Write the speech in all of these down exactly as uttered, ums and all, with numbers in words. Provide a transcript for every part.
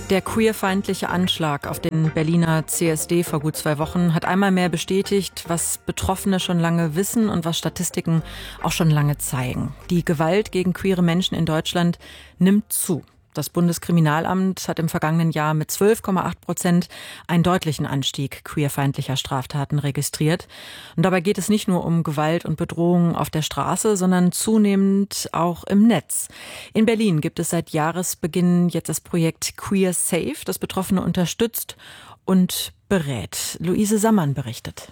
Der queerfeindliche Anschlag auf den Berliner C S D vor gut zwei Wochen hat einmal mehr bestätigt, was Betroffene schon lange wissen und was Statistiken auch schon lange zeigen. Die Gewalt gegen queere Menschen in Deutschland nimmt zu. Das Bundeskriminalamt hat im vergangenen Jahr mit zwölf Komma acht Prozent einen deutlichen Anstieg queerfeindlicher Straftaten registriert. Und dabei geht es nicht nur um Gewalt und Bedrohungen auf der Straße, sondern zunehmend auch im Netz. In Berlin gibt es seit Jahresbeginn jetzt das Projekt Queer Safe, das Betroffene unterstützt und berät. Luise Sammann berichtet.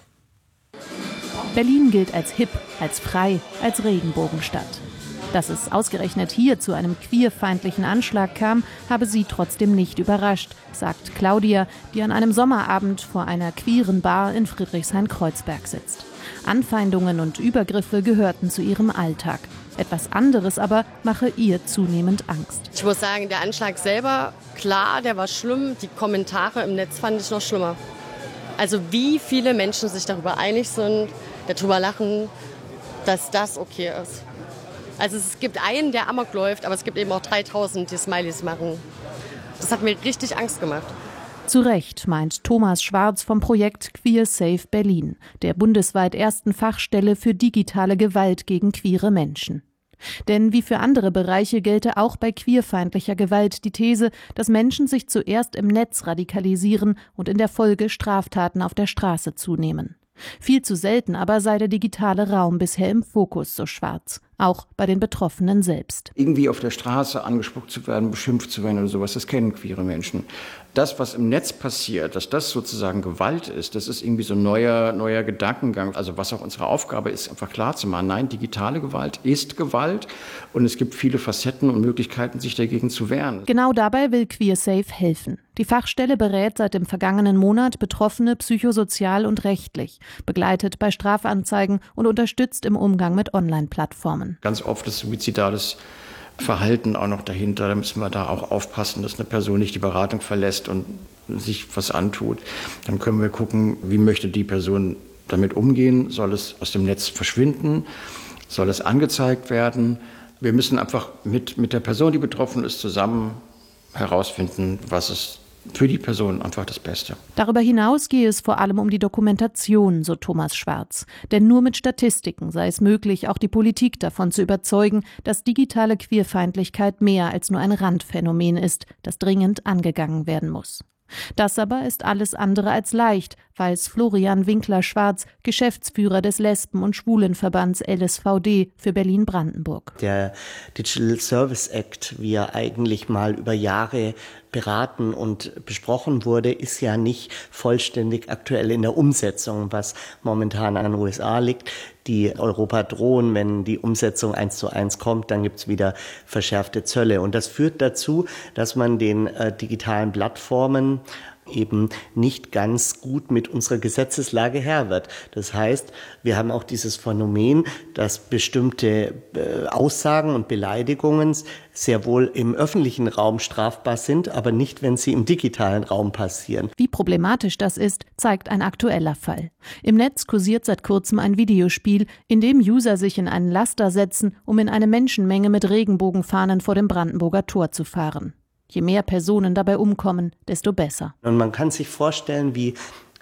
Berlin gilt als hip, als frei, als Regenbogenstadt. Dass es ausgerechnet hier zu einem queerfeindlichen Anschlag kam, habe sie trotzdem nicht überrascht, sagt Claudia, die an einem Sommerabend vor einer queeren Bar in Friedrichshain-Kreuzberg sitzt. Anfeindungen und Übergriffe gehörten zu ihrem Alltag. Etwas anderes aber mache ihr zunehmend Angst. Ich muss sagen, der Anschlag selber, klar, der war schlimm. Die Kommentare im Netz fand ich noch schlimmer. Also wie viele Menschen sich darüber einig sind, darüber lachen, dass das okay ist. Also es gibt einen, der Amok läuft, aber es gibt eben auch dreitausend, die Smileys machen. Das hat mir richtig Angst gemacht. Zu Recht, meint Thomas Schwarz vom Projekt Queer Safe Berlin, der bundesweit ersten Fachstelle für digitale Gewalt gegen queere Menschen. Denn wie für andere Bereiche gelte auch bei queerfeindlicher Gewalt die These, dass Menschen sich zuerst im Netz radikalisieren und in der Folge Straftaten auf der Straße zunehmen. Viel zu selten aber sei der digitale Raum bisher im Fokus, so Schwarz. Auch bei den Betroffenen selbst. Irgendwie auf der Straße angespuckt zu werden, beschimpft zu werden oder sowas, das kennen queere Menschen. Das, was im Netz passiert, dass das sozusagen Gewalt ist, das ist irgendwie so ein neuer, neuer Gedankengang. Also was auch unsere Aufgabe ist, einfach klar zu machen, nein, digitale Gewalt ist Gewalt und es gibt viele Facetten und Möglichkeiten, sich dagegen zu wehren. Genau dabei will Queer Safe helfen. Die Fachstelle berät seit dem vergangenen Monat Betroffene psychosozial und rechtlich, begleitet bei Strafanzeigen und unterstützt im Umgang mit Online-Plattformen. Ganz oft ist suizidales Verhalten auch noch dahinter. Da müssen wir da auch aufpassen, dass eine Person nicht die Beratung verlässt und sich was antut. Dann können wir gucken, wie möchte die Person damit umgehen? Soll es aus dem Netz verschwinden? Soll es angezeigt werden? Wir müssen einfach mit, mit der Person, die betroffen ist, zusammen herausfinden, was es für die Person einfach das Beste. Darüber hinaus gehe es vor allem um die Dokumentation, so Thomas Schwarz. Denn nur mit Statistiken sei es möglich, auch die Politik davon zu überzeugen, dass digitale Queerfeindlichkeit mehr als nur ein Randphänomen ist, das dringend angegangen werden muss. Das aber ist alles andere als leicht, weiß Florian Winkler-Schwarz, Geschäftsführer des Lesben- und Schwulenverbands L S V D für Berlin-Brandenburg. Der Digital Service Act, wie er eigentlich mal über Jahre beraten und besprochen wurde, ist ja nicht vollständig aktuell in der Umsetzung, was momentan an den U S A liegt. Die Europa drohen, wenn die Umsetzung eins zu eins kommt, dann gibt's wieder verschärfte Zölle. Und das führt dazu, dass man den äh, digitalen Plattformen eben nicht ganz gut mit unserer Gesetzeslage Herr wird. Das heißt, wir haben auch dieses Phänomen, dass bestimmte äh, Aussagen und Beleidigungen sehr wohl im öffentlichen Raum strafbar sind, aber nicht, wenn sie im digitalen Raum passieren. Wie problematisch das ist, zeigt ein aktueller Fall. Im Netz kursiert seit kurzem ein Videospiel, in dem User sich in einen Laster setzen, um in eine Menschenmenge mit Regenbogenfahnen vor dem Brandenburger Tor zu fahren. Je mehr Personen dabei umkommen, desto besser. Und man kann sich vorstellen, wie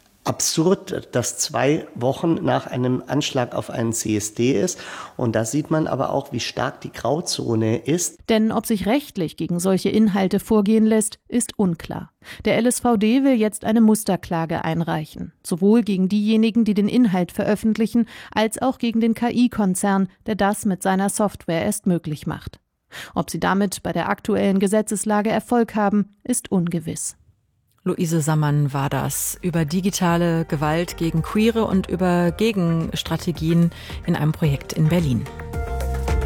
absurd das zwei Wochen nach einem Anschlag auf einen C S D ist. Und da sieht man aber auch, wie stark die Grauzone ist. Denn ob sich rechtlich gegen solche Inhalte vorgehen lässt, ist unklar. Der L S V D will jetzt eine Musterklage einreichen. Sowohl gegen diejenigen, die den Inhalt veröffentlichen, als auch gegen den K I-Konzern, der das mit seiner Software erst möglich macht. Ob sie damit bei der aktuellen Gesetzeslage Erfolg haben, ist ungewiss. Luise Sammann war das über digitale Gewalt gegen Queere und über Gegenstrategien in einem Projekt in Berlin.